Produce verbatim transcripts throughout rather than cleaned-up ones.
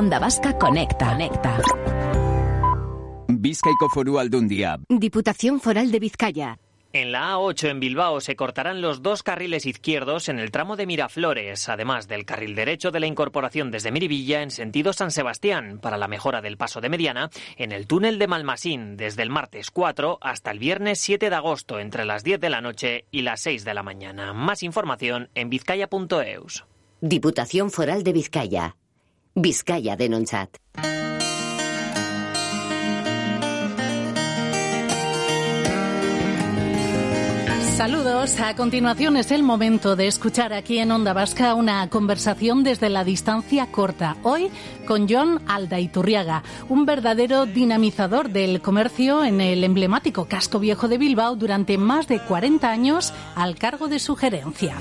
Onda Vasca conecta. Conecta. Bizkaiko Foru Aldundia. Diputación Foral de Vizcaya. En la A ocho en Bilbao se cortarán los dos carriles izquierdos en el tramo de Miraflores, además del carril derecho de la incorporación desde Miribilla en sentido San Sebastián, para la mejora del paso de mediana, en el túnel de Malmasín, desde el martes cuatro hasta el viernes siete de agosto, entre las diez de la noche y las seis de la mañana. Más información en vizcaya punto eus. Diputación Foral de Vizcaya. Vizcaya denontzat. Saludos. A continuación es el momento de escuchar aquí en Onda Vasca una conversación desde la distancia corta. Hoy con Jon Aldaiturriaga, un verdadero dinamizador del comercio en el emblemático casco viejo de Bilbao durante más de cuarenta años al cargo de su gerencia.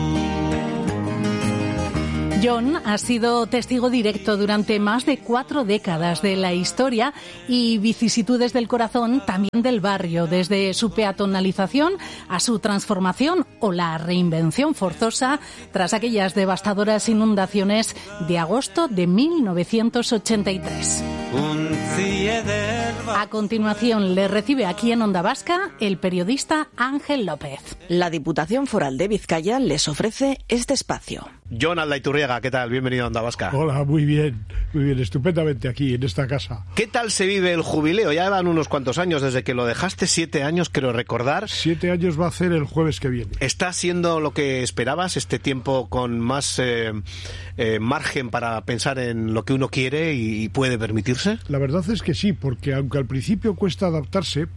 Jon ha sido testigo directo durante más de cuatro décadas de la historia y vicisitudes del corazón también del barrio, desde su peatonalización a su transformación o la reinvención forzosa tras aquellas devastadoras inundaciones de agosto de mil novecientos ochenta y tres. A continuación le recibe aquí en Onda Vasca el periodista Ángel López. La Diputación Foral de Vizcaya les ofrece este espacio. Jon Aldaiturriaga, ¿qué tal? Bienvenido a Onda Vasca. Hola, muy bien, muy bien, estupendamente aquí, en esta casa. ¿Qué tal se vive el jubileo? Ya van unos cuantos años desde que lo dejaste, siete años, creo recordar. Siete años va a hacer el jueves que viene. ¿Está siendo lo que esperabas, este tiempo con más eh, eh, margen para pensar en lo que uno quiere y, y puede permitirse? La verdad es que sí, porque aunque al principio cuesta adaptarse,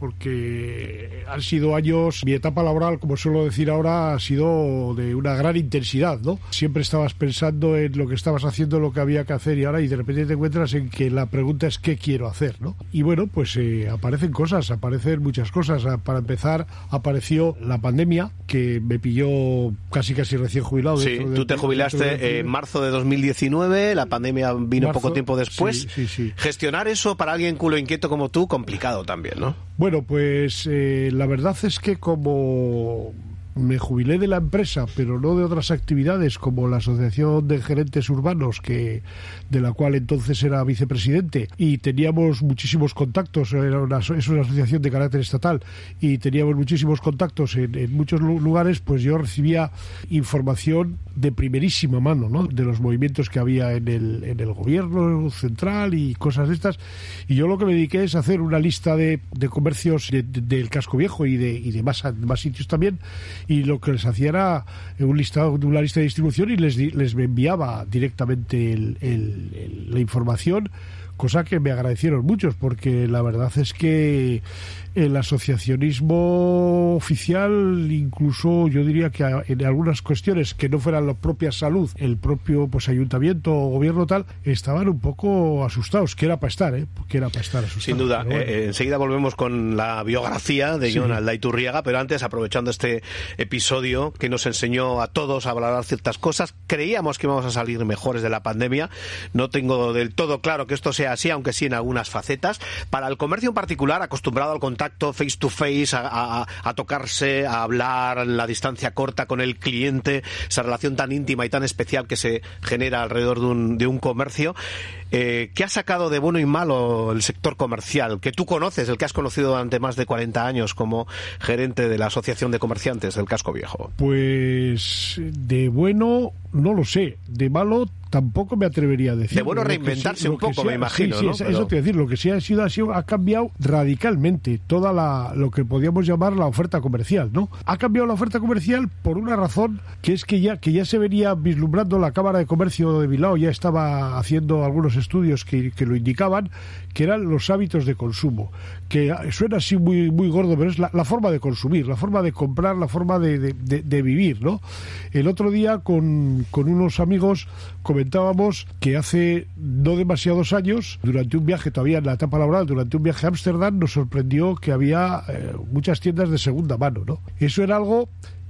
porque han sido años, mi etapa laboral, como suelo decir ahora, ha sido de una gran intensidad, ¿no? Siempre estabas pensando en lo que estabas haciendo, lo que había que hacer, y ahora y de repente te encuentras en que la pregunta es ¿qué quiero hacer?, ¿no? Y bueno, pues eh, aparecen cosas, aparecen muchas cosas. Para empezar, apareció la pandemia, que me pilló casi casi recién jubilado. Sí, de, tú te jubilaste en marzo de dos mil diecinueve, la pandemia vino marzo, poco tiempo después. Sí, sí, sí. Gestionar eso para alguien culo inquieto como tú, complicado también, ¿no? Bueno, pues eh, la verdad es que como me jubilé de la empresa, pero no de otras actividades como la Asociación de Gerentes Urbanos, que de la cual entonces era vicepresidente, y teníamos muchísimos contactos. Era una, es una asociación de carácter estatal y teníamos muchísimos contactos en, en muchos lugares. Pues yo recibía información de primerísima mano, ¿no?, de los movimientos que había en el, en el gobierno central y cosas de estas, y yo lo que me dediqué es hacer una lista de, de comercios de, de, del casco viejo y de, y de más, más sitios también, y lo que les hacía era un listado, una lista de distribución, y les, les enviaba directamente el, el, el, la información, cosa que me agradecieron muchos, porque la verdad es que el asociacionismo oficial, incluso yo diría que en algunas cuestiones que no fueran la propia salud, el propio pues ayuntamiento o gobierno tal, estaban un poco asustados, que era para estar, ¿eh? que era para estar asustados. Sin duda. Bueno. Eh, enseguida volvemos con la biografía de Jon sí. Aldaiturriaga, pero antes, aprovechando este episodio que nos enseñó a todos a valorar ciertas cosas, creíamos que íbamos a salir mejores de la pandemia. No tengo del todo claro que esto sea así, aunque sí en algunas facetas. Para el comercio en particular, acostumbrado al contacto face to face, a, a, a tocarse, a hablar, la distancia corta con el cliente, esa relación tan íntima y tan especial que se genera alrededor de un, de un comercio. Eh, ¿Qué ha sacado de bueno y malo el sector comercial, que tú conoces, el que has conocido durante más de cuarenta años como gerente de la Asociación de Comerciantes del Casco Viejo? Pues de bueno no lo sé, de malo tampoco me atrevería a decir. De bueno reinventarse sí, un poco, me imagino, sí, sí, ¿no? Eso, Pero... eso te voy a decir, lo que sí ha sido, ha sido, ha cambiado radicalmente toda la, lo que podíamos llamar la oferta comercial, ¿no? Ha cambiado la oferta comercial por una razón, que es que ya, que ya se venía vislumbrando. La Cámara de Comercio de Bilbao ya estaba haciendo algunos estudios que, que lo indicaban, que eran los hábitos de consumo, que suena así muy, muy gordo, pero es la, la forma de consumir, la forma de comprar, la forma de, de, de, de vivir, ¿no? El otro día con, con unos amigos comentábamos que hace no demasiados años, durante un viaje, todavía en la etapa laboral, durante un viaje a Ámsterdam, nos sorprendió que había eh, muchas tiendas de segunda mano, ¿no? Eso era algo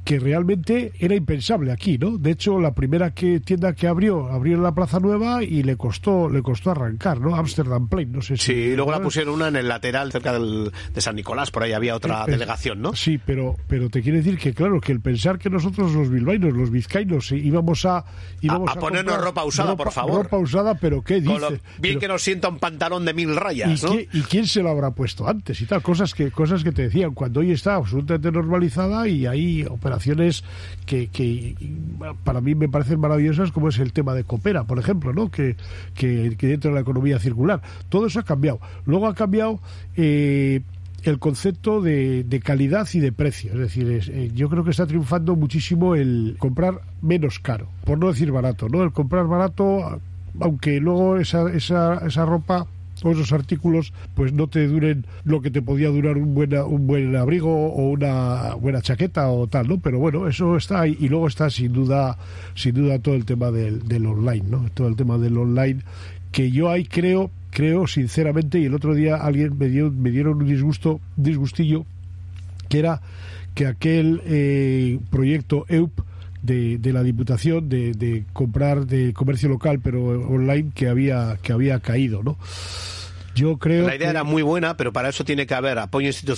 que realmente era impensable aquí, ¿no? De hecho, la primera que tienda que abrió, abrió en la Plaza Nueva y le costó le costó arrancar, ¿no? Amsterdam Plain, no sé si... Sí, y luego la pusieron una en el lateral cerca del, de San Nicolás, por ahí había otra eh, delegación, ¿no? Sí, pero pero te quiere decir que, claro, que el pensar que nosotros los bilbaínos, los vizcaínos, íbamos a... Íbamos a, a ponernos ropa usada, ropa, por favor. Ropa usada, pero ¿qué dice? Lo, bien pero, que nos sienta un pantalón de mil rayas, ¿y ¿no? Qué, ¿Y quién se lo habrá puesto antes y tal? Cosas que cosas que te decían, cuando hoy está absolutamente normalizada y hay operaciones que, que para mí me parecen maravillosas, como es el tema de Coopera, por ejemplo, ¿no? Que, que, que dentro de la economía circular. Todo eso ha cambiado. Luego ha cambiado... Eh, el concepto de, de calidad y de precio, es decir, es, eh, yo creo que está triunfando muchísimo el comprar menos caro, por no decir barato, ¿no? El comprar barato, aunque luego esa esa esa ropa o esos artículos pues no te duren lo que te podía durar un buen un buen abrigo o una buena chaqueta o tal, ¿no? Pero bueno, eso está ahí. Y luego está sin duda sin duda todo el tema del, del online, ¿no? Todo el tema del online, que yo ahí creo creo sinceramente, y el otro día alguien me dio me dieron un disgusto disgustillo, que era que aquel eh, proyecto E U P de, de la Diputación de, de comprar de comercio local pero online que había que había caído, ¿no? Yo creo la idea que... era muy buena, pero para eso tiene que haber apoyo institucional